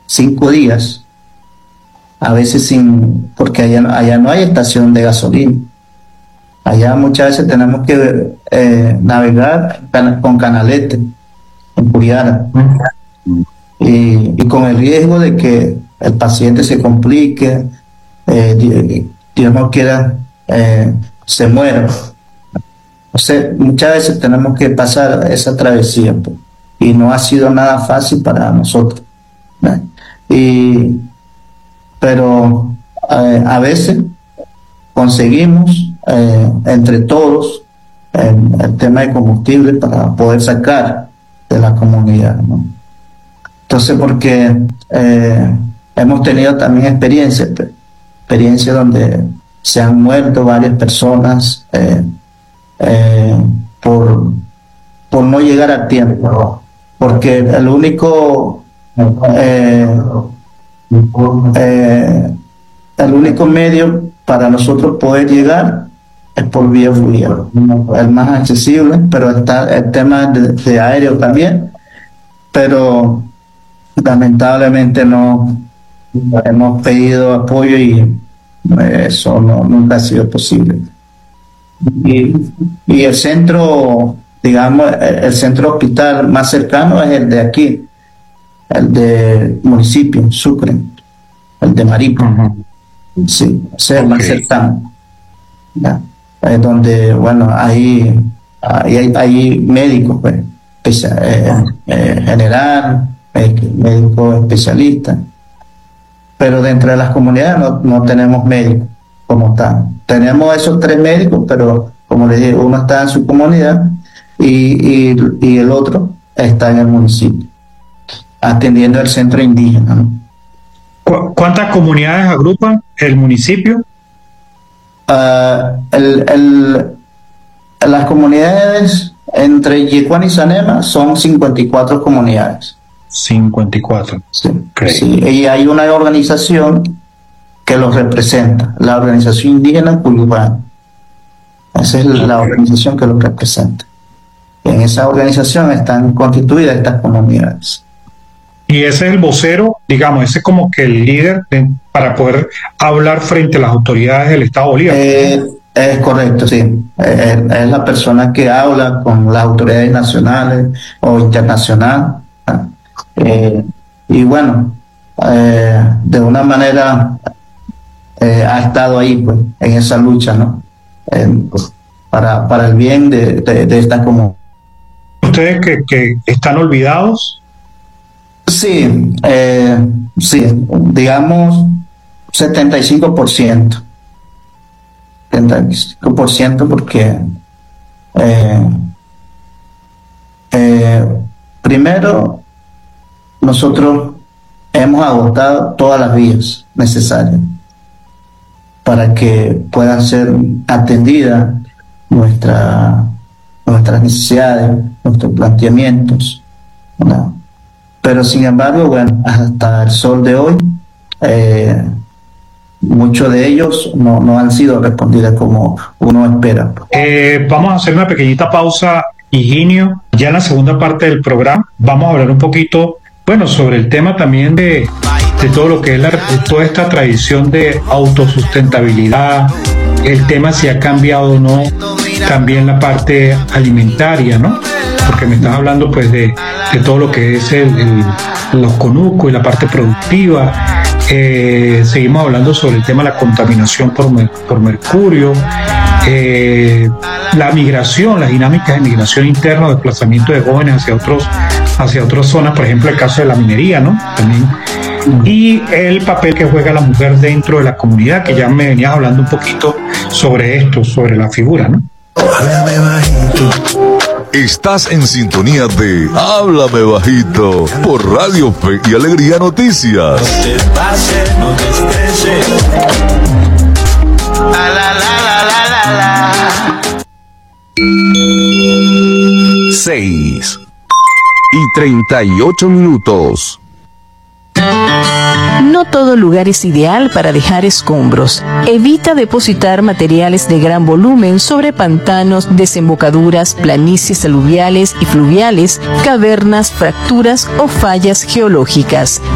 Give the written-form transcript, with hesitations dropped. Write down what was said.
5 días, a veces porque allá no hay estación de gasolina. Allá muchas veces tenemos que navegar con canalete en Curiara, y con el riesgo de que el paciente se complique, Dios no quiera, se muera. O sea, muchas veces tenemos que pasar esa travesía, pues, y no ha sido nada fácil para nosotros, ¿no? Pero a veces conseguimos entre todos el tema de combustible para poder sacar de la comunidad, ¿no? Entonces, porque hemos tenido también experiencias donde se han muerto varias personas por no llegar a tiempo, porque el único medio para nosotros poder llegar es por vía fluvial, el más accesible, pero está el tema de aéreo también, pero lamentablemente no hemos pedido apoyo y eso nunca ha sido posible. Y el centro, digamos, el centro hospital más cercano es el de aquí, el del municipio, Sucre, el de Maripa. Sí, ese es el más cercano. ¿Ya? Es donde, bueno, hay médicos, pues, general, médicos especialistas, pero dentro de las comunidades no tenemos médicos como tal. Tenemos esos 3 médicos, pero como les digo, uno está en su comunidad y el otro está en el municipio, atendiendo el centro indígena, ¿no? ¿Cuántas comunidades agrupan el municipio? Las comunidades entre Yecuán y Sanema son 54 comunidades. 54. Sí, okay. Sí, y hay una organización que los representa, la organización indígena Cuyubán. Esa es la organización que los representa. En esa organización están constituidas estas comunidades. Y ese es el vocero, digamos, ese es como que el líder para poder hablar frente a las autoridades del Estado Bolívar. Es correcto, sí. Es la persona que habla con las autoridades nacionales o internacionales. Y bueno, de una manera ha estado ahí, pues, en esa lucha, ¿no? Para el bien de esta comunidad. ¿Ustedes que están olvidados? Sí, digamos 75%. 75% porque primero nosotros hemos agotado todas las vías necesarias para que puedan ser atendidas nuestras necesidades, nuestros planteamientos, ¿no? Pero sin embargo, bueno, hasta el sol de hoy, muchos de ellos no han sido respondidas como uno espera. Vamos a hacer una pequeñita pausa, Higinio. Ya en la segunda parte del programa vamos a hablar un poquito, bueno, sobre el tema también de todo lo que es toda esta tradición de autosustentabilidad, el tema si ha cambiado o no, también la parte alimentaria, ¿no? Porque me estás hablando pues de todo lo que es los conucos y la parte productiva. Seguimos hablando sobre el tema de la contaminación por mercurio, la migración, las dinámicas de migración interna, desplazamiento de jóvenes hacia otras zonas, por ejemplo el caso de la minería, ¿no? También. Y el papel que juega la mujer dentro de la comunidad, que ya me venías hablando un poquito sobre esto, sobre la figura, ¿no? Estás en sintonía de Háblame Bajito por Radio Fe y Alegría Noticias. No te pases, no te estreses. La, la, la, la, la, la. 6:38. No todo lugar es ideal para dejar escombros. Evita depositar materiales de gran volumen sobre pantanos, desembocaduras, planicies aluviales y fluviales, cavernas, fracturas o fallas geológicas.